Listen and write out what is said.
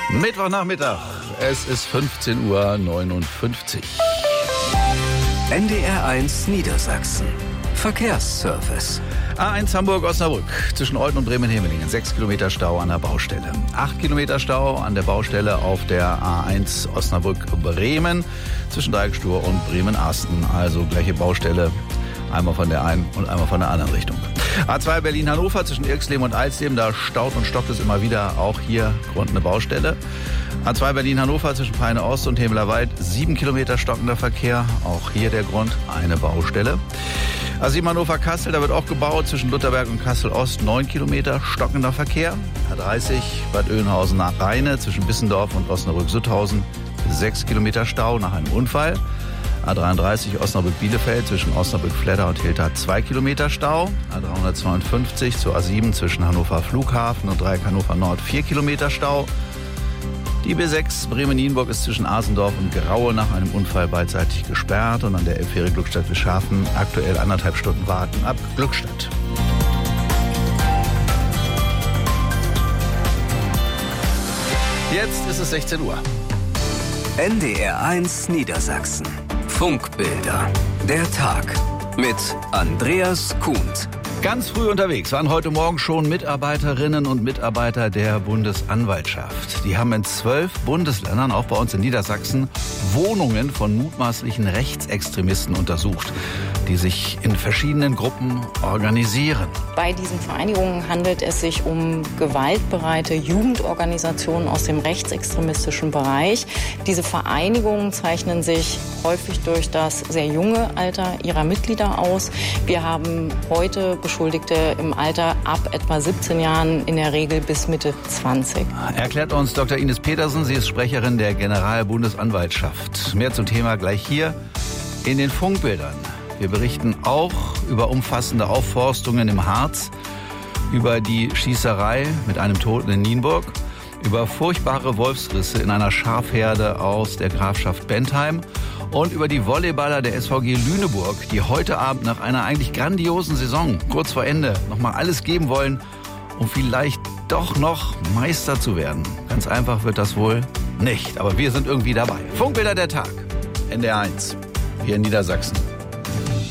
Mittwochnachmittag, es ist 15:59 Uhr. NDR1 Niedersachsen. Verkehrsservice. A1 Hamburg-Osnabrück zwischen Olten und Bremen-Hemelingen. 6 Kilometer Stau an der Baustelle. 8 Kilometer Stau an der Baustelle auf der A1 Osnabrück-Bremen zwischen Dreieckstur und Bremen-Asten. Also gleiche Baustelle, einmal von der einen und einmal von der anderen Richtung. A2 Berlin-Hannover zwischen Irxleben und Eisleben, da staut und stockt es immer wieder, auch hier Grund eine Baustelle. A2 Berlin-Hannover zwischen Peine-Ost und Hemelerwald, 7 Kilometer stockender Verkehr, auch hier der Grund, eine Baustelle. A7 Hannover-Kassel, da wird auch gebaut, zwischen Lutherberg und Kassel-Ost, 9 Kilometer stockender Verkehr. A30 Bad Oeynhausen nach Rheine zwischen Bissendorf und Osnabrück-Sutthausen, 6 Kilometer Stau nach einem Unfall. A33 Osnabrück-Bielefeld zwischen Osnabrück-Fledder und Hilter 2 Kilometer Stau. A352 zur A7 zwischen Hannover Flughafen und Dreieck Hannover Nord 4 Kilometer Stau. Die B6 Bremen-Nienburg ist zwischen Asendorf und Graue nach einem Unfall beidseitig gesperrt. Und an der Elbfähre Glückstadt-Wischhafen aktuell 1,5 Stunden warten ab Glückstadt. Jetzt ist es 16 Uhr. NDR1 Niedersachsen. Funkbilder. Der Tag mit Andreas Kuhnt. Ganz früh unterwegs waren heute Morgen schon Mitarbeiterinnen und Mitarbeiter der Bundesanwaltschaft. Die haben in 12 Bundesländern, auch bei uns in Niedersachsen, Wohnungen von mutmaßlichen Rechtsextremisten untersucht, die sich in verschiedenen Gruppen organisieren. Bei diesen Vereinigungen handelt es sich um gewaltbereite Jugendorganisationen aus dem rechtsextremistischen Bereich. Diese Vereinigungen zeichnen sich häufig durch das sehr junge Alter ihrer Mitglieder aus. Wir haben heute Beschuldigte im Alter ab etwa 17 Jahren, in der Regel bis Mitte 20. Erklärt uns Dr. Ines Petersen, sie ist Sprecherin der Generalbundesanwaltschaft. Mehr zum Thema gleich hier in den Funkbildern. Wir berichten auch über umfassende Aufforstungen im Harz, über die Schießerei mit einem Toten in Nienburg, über furchtbare Wolfsrisse in einer Schafherde aus der Grafschaft Bentheim und über die Volleyballer der SVG Lüneburg, die heute Abend nach einer eigentlich grandiosen Saison kurz vor Ende nochmal alles geben wollen, um vielleicht doch noch Meister zu werden. Ganz einfach wird das wohl nicht, aber wir sind irgendwie dabei. Funkbilder der Tag, NDR1, hier in Niedersachsen.